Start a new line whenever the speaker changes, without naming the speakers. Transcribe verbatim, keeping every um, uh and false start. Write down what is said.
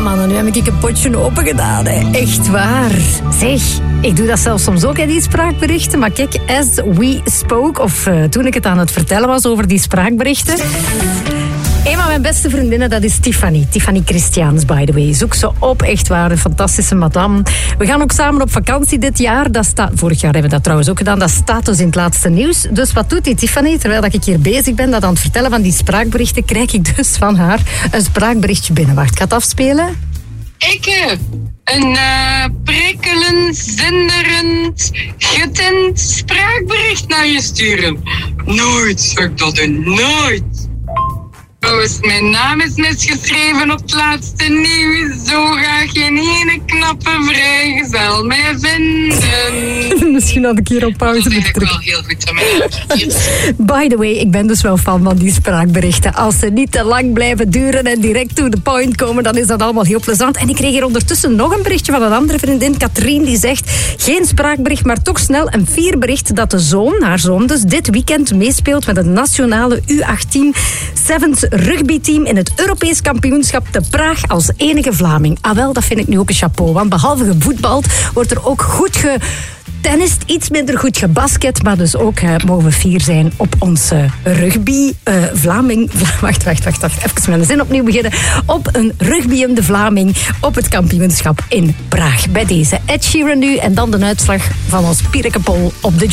mannen, nu heb ik een potje open gedaan. Hè. Echt waar. Zeg, ik doe dat zelfs soms ook in die spraakberichten. Maar kijk, as we spoke, of uh, toen ik het aan het vertellen was over die spraakberichten... Een van mijn beste vriendinnen, dat is Tiffany. Tiffany Christiaans, by the way. Zoek ze op, echt waar, een fantastische madame. We gaan ook samen op vakantie dit jaar. Dat staat, vorig jaar hebben we dat trouwens ook gedaan. Dat staat dus in het laatste nieuws. Dus wat doet die Tiffany? Terwijl ik hier bezig ben, dat aan het vertellen van die spraakberichten, krijg ik dus van haar een spraakberichtje binnen. Wacht, ik ga het afspelen.
Ik een uh, prikkelend, zinderend, getint spraakbericht naar je sturen. Nooit zou ik dat doen, nooit. Trouwens, mijn naam is misgeschreven op het laatste nieuws. Zo ga geen ene knappe vrijgezel mij vinden.
Misschien had ik hier op pauze
moeten drukken. Dat is wel heel goed aan mij.
By the way, ik ben dus wel fan van die spraakberichten. Als ze niet te lang blijven duren en direct to the point komen, dan is dat allemaal heel plezant. En ik kreeg hier ondertussen nog een berichtje van een andere vriendin, Katrien, die zegt, geen spraakbericht, maar toch snel een vierbericht dat de zoon, haar zoon dus, dit weekend meespeelt met het nationale U achttien Sevens rugbyteam in het Europees kampioenschap te Praag als enige Vlaming. Ah wel, dat vind ik nu ook een chapeau. Want behalve gevoetbald wordt er ook goed getennist, iets minder goed gebasket, maar dus ook uh, mogen we fier zijn op onze rugby uh, Vlaming. Vla, wacht, wacht, wacht, wacht. Even met een zin opnieuw beginnen. Op een rugbyende Vlaming op het kampioenschap in Praag. Bij deze Ed Sheeran nu en dan de uitslag van ons Pierrekepol op de